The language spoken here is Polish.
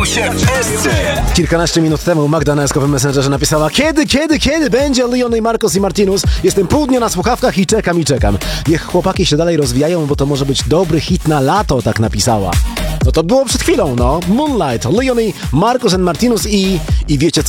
Bawią się w SC. Kilkanaście minut temu Magda na eskowym Messengerze napisała: kiedy będzie Leon i Marcos i Martinus? Jestem pół dnia na słuchawkach i czekam. Niech chłopaki się dalej rozwijają, bo to może być dobry hit na lato, tak napisała. No to było przed chwilą, no. Moonlight, Leon i Marcos and Martinus i wiecie co?